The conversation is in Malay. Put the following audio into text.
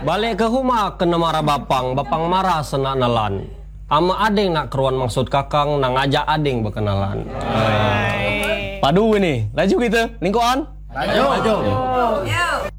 Balik ke rumah kena marah bapang marah senak nalan. Ama ading nak keruan maksud kakang nak ngajak ading berkenalan. Padu ini. Laju kita. Lingkuan. Laju.